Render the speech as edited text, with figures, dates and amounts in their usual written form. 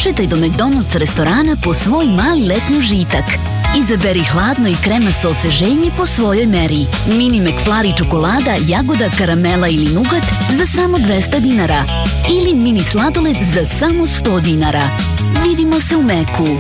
Prošetaj do McDonald's restorana po svoj mali letnji užitak. Izaberi hladno i kremasto osveženje po svojoj meri. Mini McFlurry čokolada, jagoda, karamela ili nugat za samo 200 dinara. Ili mini sladoled za samo 100 dinara. Vidimo se u Meku.